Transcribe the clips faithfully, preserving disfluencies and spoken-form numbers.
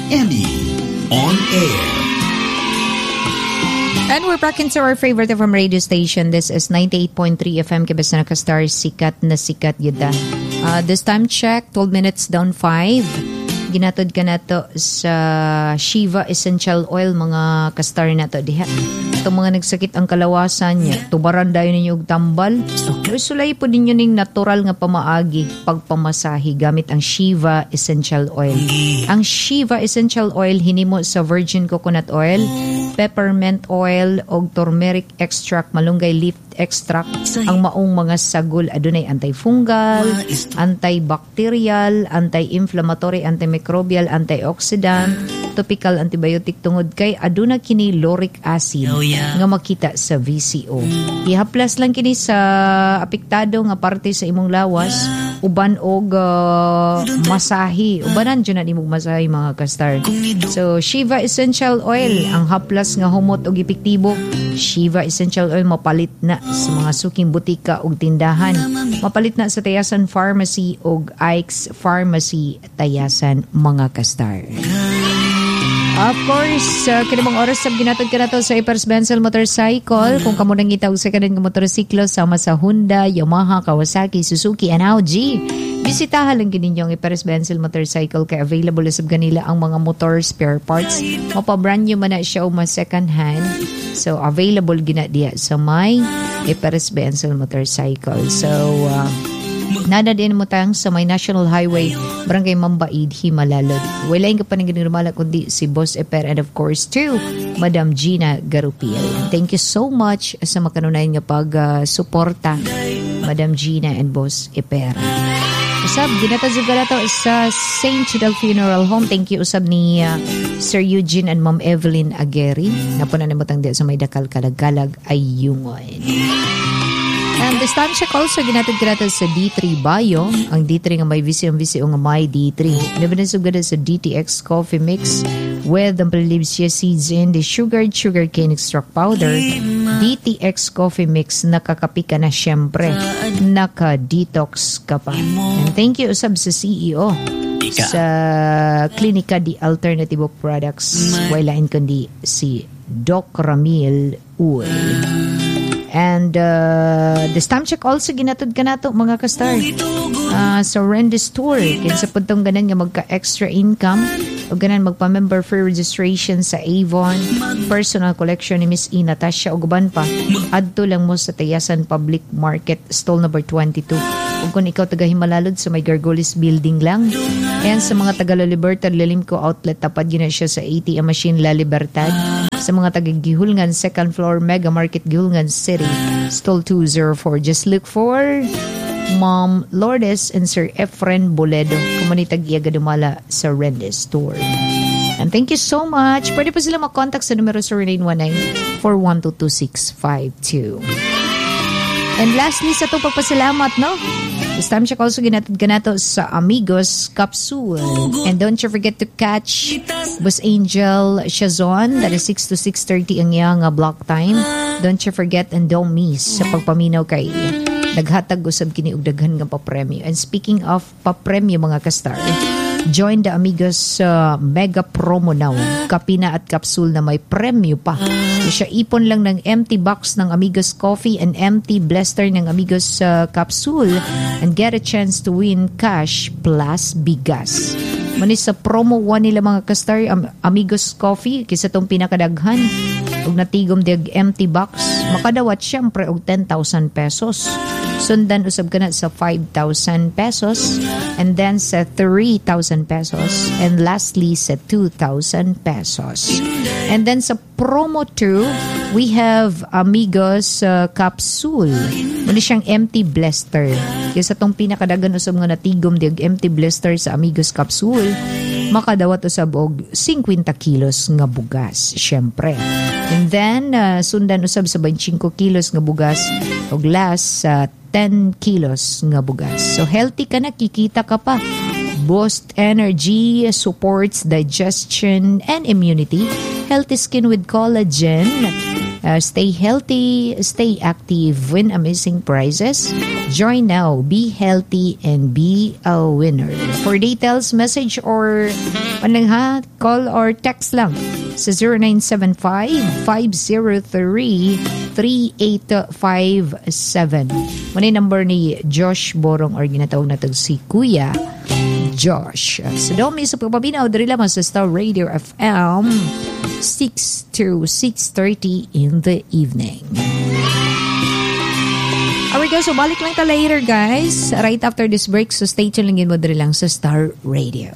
Emmy on Air. And we're back into our favorite F M radio station. This is ninety-eight point three F M Kibas na Nakastar, sikat na sikat yun. Uh, this time check, twelve minutes down five. Ginatod ka na to sa Shiva Essential Oil, mga kastar na to diha. Itong mga nagsakit ang kalawasan niya, tubaran dayon ninyo og tambal. Sulay po ninyo ning natural nga pamaagi pagpamasahi gamit ang Shiva Essential Oil. Ang Shiva Essential Oil hinimo sa virgin coconut oil, peppermint oil og turmeric extract, malunggay leaf extract. Ang maong mga sagol adunay antifungal, antibacterial, anti-inflammatory, antimicrobial, antioxidant, topical antibiotic tungod kay aduna kini lauric acid nga makita sa V C O. Ihaplas lang kini sa apektado nga parte sa imong lawas, uban og uh, masahi. Ubanan dyan na imong masahi, mga kastar. So, Shiva Essential Oil, ang haplas nga humot og epektibo. Shiva Essential Oil mapalit na sa mga suking butika og tindahan. Mapalit na sa Tayasan Pharmacy og Ike's Pharmacy Tayasan, mga kastar. Of course, uh, kanimang oras sab ginatod ka na to sa Ipers Benzel Motorcycle. Kung kamo nang itawag sa kanin ng motorsiklo sama sa Honda, Yamaha, Kawasaki, Suzuki, and Audi, bisitahan lang ginin yung Ipers Benzel Motorcycle kay available sab ganila ang mga motor spare parts. Mapabrand nyo man na siya o mas second hand. So, available gina diya sa may Ipers Benzel Motorcycle. So, uh, nada din mo tang sa may National Highway, Barangay Mambaid, Himalalod. Wala yung kapanang ginirmala kundi si Boss Eper and of course to Madam Gina Garupiel. Thank you so much sa makanunayan nga pag-suporta, uh, Madam Gina and Boss Eper. Usab, ginatazog ka na to sa Saint Chidal Funeral Home. Thank you usab ni uh, Sir Eugene and Ma'am Evelyn Agueri. Napunanimutang di sa may dakal kalagalag ay yungoy. And this time check also, ginatid ka natin sa D three Bayo. Ang D three nga may visyo-visyo nga may D three. Nabanasog ka sa D T X Coffee Mix with ang palilibs chia seeds in the sugared sugar cane extract powder. D T X Coffee Mix, nakakapi ka na syempre. Naka-detox ka pa. And thank you usab sa C E O sa Klinika di Alternativo Products. Wailain kundi si Doc Ramil Uy. And uh, this time check also ginatod ka nato, mga kastar, uh, sa Rendes Tour. Kinsa po itong ganan nga magka-extra income o ganan magpa-member free registration sa Avon, personal collection ni Miss E. Natasha o guban pa, adto lang mo sa Tayasan Public Market, stall number twenty-two. O kung ikaw taga Himalalod sa may Gargolis Building lang. And sa mga taga La Libertad, Lalimco Outlet, tapad yun na siya sa A T M machine La Libertad. Sa mga taga Gihulngan, second floor, Mega Market, Gihulngan City, stall two oh four. Just look for Mom Lourdes and Sir Efren Boledo. Kumanitag Iaga Dumala sa Rendes Tour. And thank you so much. Pwede po sila mag-contact sa numero zero nine one nine, four one two, two six five two. And lastly, sa itong pagpasalamat, no? This time check also ginatid ka na to sa Amigos Capsule. And don't you forget to catch Boss Angel Shazon. That is six to six thirty ang iyang uh, block time. Don't you forget and don't miss sa pagpaminaw kay naghatag usab kini og daghan nga papremyo. And speaking of papremyo, mga kastar, join the Amigos uh, mega promo now. Kapina at capsule na may premyo pa. So, siya ipon lang ng empty box ng Amigos Coffee and empty blaster ng Amigos uh, capsule and get a chance to win cash plus bigas. Manis sa promo one nila, mga kastar, um, Amigos Coffee, kisa tong pinakadaghan. Ug natigom dig empty box, makadawat syempre og ten thousand pesos. Sundan usab ka na sa five thousand pesos, and then sa three thousand pesos, and lastly sa two thousand pesos. And then sa promo two, we have Amigos uh, Capsule. Muna siyang empty blister. Kaya tong pinakadagan usab nga natigom dig empty blister sa Amigos Capsule, makadawat usab og fifty kilos nga bugas, syempre. And then uh, sundan usab sa twenty-five kilos nga bugas, og last sa uh, ten kilos nga bugas. So healthy ka na, kikita ka pa. Boost energy, supports digestion and immunity. Healthy skin with collagen. Uh, stay healthy, stay active, win amazing prizes. Join now, be healthy, and be a winner. For details, message or panang ha, call or text lang sa zero nine seven five, five zero three, three eight five seven. Muna yung number ni Josh Borong or ginatawag natin si Kuya Josh. So doon may sa pagpapabinaw, dari lamang sa Star Radio F M six to six thirty in the evening. Alright guys, so balik lang ta later guys. Right after this break, so stay tuned lang yun mo dari lang sa Star Radio.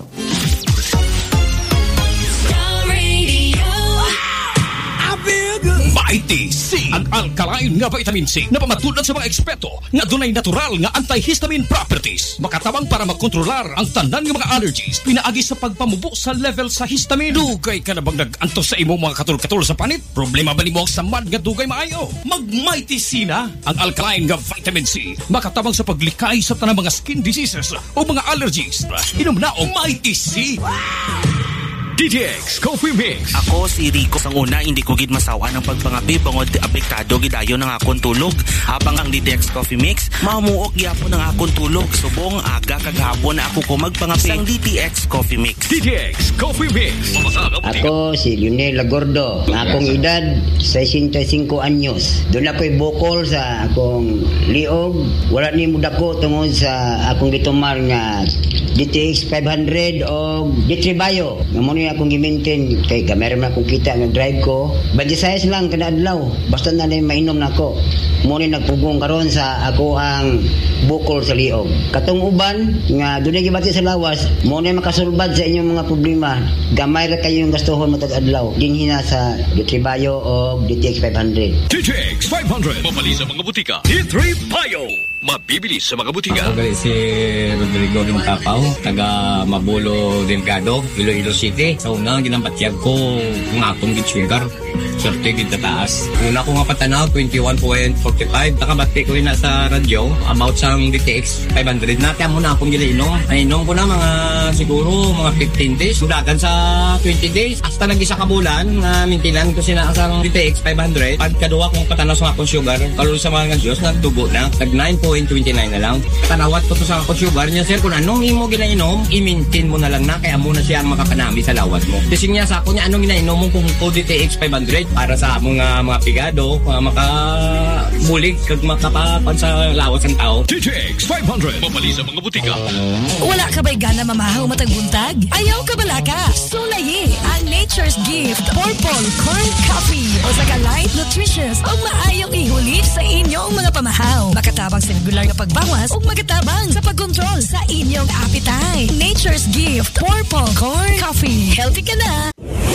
I T C, ang alkaline nga vitamin C na pamatulad sa mga eksperto nga dunay natural nga antihistamine properties. Makatabang para makontrolar ang tanan nga mga allergies pinaagi sa pagpamubo sa level sa histamine. Dugay ka na bang nag-antos sa imong mga katul-katul sa panit? Problema ba nimo ang samad nga dugay maayo? Mag-M I T C na ang alkaline nga vitamin C. Makatabang sa paglikay sa tanang mga skin diseases o mga allergies. Inom na og M I T C. D T X Coffee Mix. Ako si Rico. Sang una, hindi ko gid masawa ng pagpangapi bangod apektado gidayon ng akong tulog. Habang ang D T X Coffee Mix, mamuok gyapon ng akong tulog. Subong aga kagahapon na ako ko magpangapi sang D T X Coffee Mix. D T X Coffee Mix. Ako si Lionel Lagordo. Ang akong edad sesenta y cinco anyos. Doon ako'y bukol sa akong liog. Wala ni mudako tungod sa akong gitumar nga D T X five hundred o Ditribayo. Nga akong gi-maintain kay kamera man akong kita nga drive ko badya size lang kada adlaw basta na na mainom nako mo ni nagpugong karon sa ako ang bukol sa liog katong uban nga dunay gibati sa lawas mo ni makasulbad sa inyong mga problema gamay ra kayo yung gastuhon matag adlaw dinhi na sa Ditribayo o D T X five hundred. D T X five hundred mabali sa mga butika. Ditribayo mabibili sa mga butika. Ako gali si Rodrigo Rintapaw, taga Mabulo Delgado, Iloilo City. Sa una, ginampatyag ko kung akong gitsugar. Swerte gid taas. Una ko nga patanaw, twenty-one point four five. Nakabati ko na sa radyo about sa D T X five hundred na. Kaya muna akong ginainom. Nainom ko na mga siguro mga fifteen days. Sudagan sa twenty days. Hasta nag-isa ka bulan na mintinan ko sina ang D T X five hundred. Pagkaduwa kong patanaw sa akong sugar, kalul sa mga Diyos, nagdugo na. Nag nine point two nine na lang. Patanawat ko to sa akong sugar niya, sir. Kung anong imo ginainom, i-maintain mo na lang na. Kaya muna siya ang makapanami sa lawat mo. Kasi niya sa ako niya, anong ginainom mo kung D T X five hundred para sa mga mga pigado, mga makabulig, kag makapapan sa lawas ng tao. D T X five hundred mabali sa mga butika. Wala ka ba'y gana mamahaw matagbuntag? Ayaw ka bala ka? Sulayi ang Nature's Gift Purple Corn Coffee o sa ka-light, nutritious o maayong ihulip sa inyong mga pamahaw. Makatabang sa regular na pagbawas o makatabang sa pagkontrol sa inyong appetite. Nature's Gift Purple Corn Coffee. Healthy ka na!